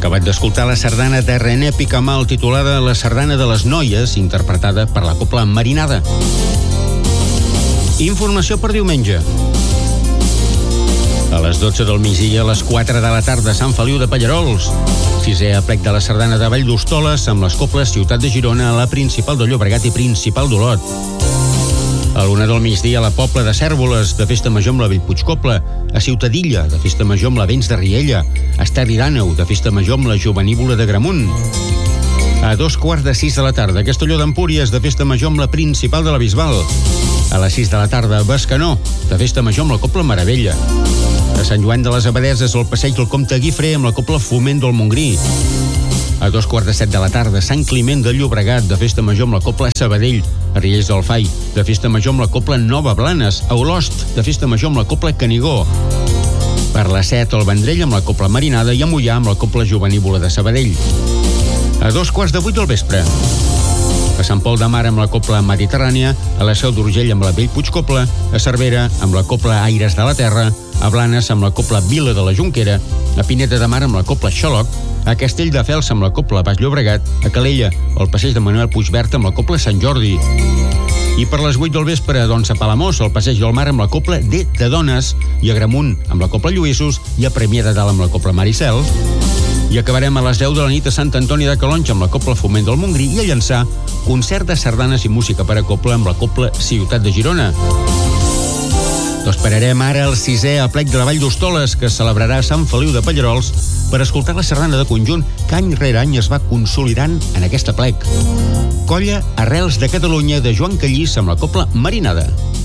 Acabat d'escoltar la sardana de René Picamal titulada La sardana de les noies, interpretada per la Cobla Marinada. Informació per diumenge. A les 12 del migdia, a les 4 de la tarda, Sant Feliu de Pallerols. 6è aplec de la sardana de Vall d'Hostoles amb les cobles Ciutat de Girona, la Principal de Llobregat i Principal d'Olot. A l'1 del migdia, a la Pobla de Cérvoles, de Festa Major amb la Bellpuigcobla. A Ciutadilla, de Festa Major amb la Vents de Riella. A Esterri d'Àneu, de Festa Major amb la Jovenívola de Gramunt. A 2:45 de la tarda, a Castelló d'Empúries, de Festa Major amb la Principal de la Bisbal. A les 6 de la tarda, a Bescanó, de Festa Major amb la Cobla Meravella. A Sant Joan de les Abadeses, al Passeig del Comte Guifré amb la Cobla Foment del Montgrí. A 2:45 de la tarda, Sant Climent de Llobregat, de Festa Major amb la Cobla Sabadell. A Riells del Fai, de Festa Major amb la Cobla Nova Blanes. A Olost, de Festa Major amb la Cobla Canigó. Per la 7, al Vendrell amb la Cobla Marinada i a Moià amb la Cobla Jovenívola de Sabadell. A 2:15 del vespre. A Sant Pol de Mar amb la Cobla Mediterrània, a la Seu d'Urgell amb la Bellpuigcobla, a Cervera amb la Cobla Aires de la Terra, a Blanes amb la Cobla Vila de la Jonquera, a Pineda de Mar amb la Cobla Xaloc, a Castelldefels amb la Cobla Baix Llobregat, a Calella, al Passeig de Manuel Puigvert amb la Cobla Sant Jordi. I per les 8 del vespre, doncs, a Palamós, al Passeig del Mar amb la Cobla de Dones, i a Gramunt amb la Cobla Lluïssos, i a Premià de Dalt amb la Cobla Maricel. I acabarem a les 10 de la nit a Sant Antoni de Calonge amb la Cobla Foment del Montgrí i a Llançà, concert de sardanes i música per a cobla amb la Cobla Ciutat de Girona. Esperarem ara el 6è aplec de la Vall d'Hostoles, que celebrarà Sant Feliu de Pallerols, per escoltar la sardana de conjunt que any rere any es va consolidant en aquest aplec. Colla Arrels de Catalunya, de Joan Callís amb la Cobla Marinada.